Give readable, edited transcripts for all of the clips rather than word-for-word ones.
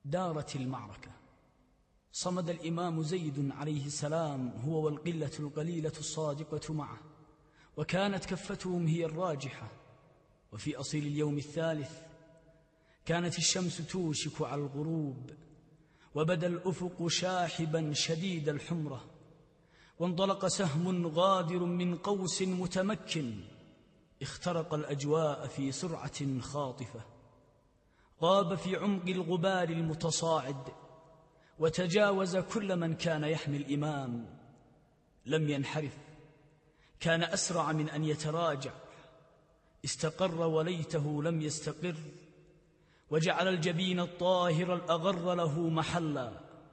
دارت المعركة. صمد الإمام زيد عليه السلام هو والقلة القليلة الصادقة معه، وكانت كفتهم هي الراجحة. وفي أصيل اليوم الثالث كانت الشمس توشك على الغروب، وبدا الأفق شاحبا شديد الحمرة، وانطلق سهم غادر من قوس متمكن، اخترق الأجواء في سرعة خاطفة، غاب في عمق الغبار المتصاعد، وتجاوز كل من كان يحمي الإمام. لم ينحرف، كان أسرع من أن يتراجع، استقر وليته لم يستقر، وجعل الجبين الطاهر الأغر له محلا.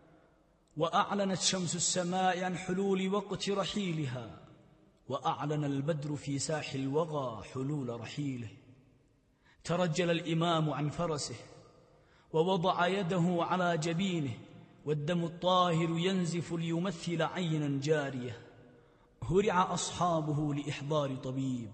وأعلنت شمس السماء عن حلول وقت رحيلها، وأعلن البدر في ساح الوغى حلول رحيله. ترجل الإمام عن فرسه ووضع يده على جبينه، والدم الطاهر ينزف ليمثل عينا جارية. هرع أصحابه لإحضار طبيب.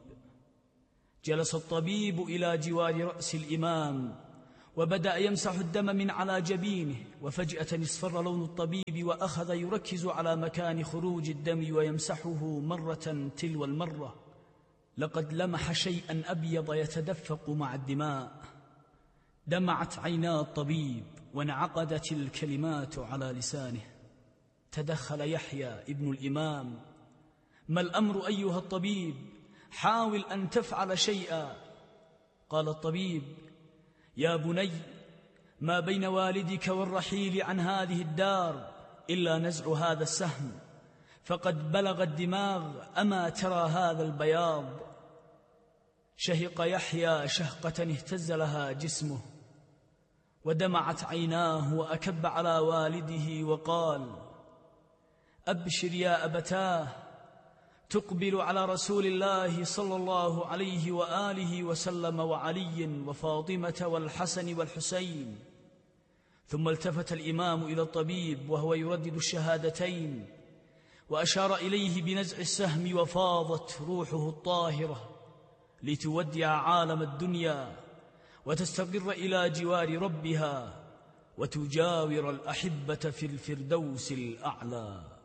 جلس الطبيب إلى جوار رأس الإمام، وبدأ يمسح الدم من على جبينه، وفجأة اصفر لون الطبيب، وأخذ يركز على مكان خروج الدم ويمسحه مرة تلو المرة. لقد لمح شيئا أبيض يتدفق مع الدماء. دمعت عينا الطبيب وانعقدت الكلمات على لسانه. تدخل يحيى ابن الإمام: ما الأمر أيها الطبيب؟ حاول أن تفعل شيئا. قال الطبيب: يا بني، ما بين والدك والرحيل عن هذه الدار إلا نزع هذا السهم، فقد بلغ الدماغ، أما ترى هذا البياض؟ شهق يحيى شهقة اهتز لها جسمه، ودمعت عيناه، وأكب على والده وقال: أبشر يا أبتاه، تقبل على رسول الله صلى الله عليه وآله وسلم وعلي وفاطمة والحسن والحسين. ثم التفت الإمام إلى الطبيب وهو يردد الشهادتين، وأشار إليه بنزع السهم، وفاضت روحه الطاهرة لتودع عالم الدنيا وتستقر إلى جوار ربها، وتجاور الأحبة في الفردوس الأعلى.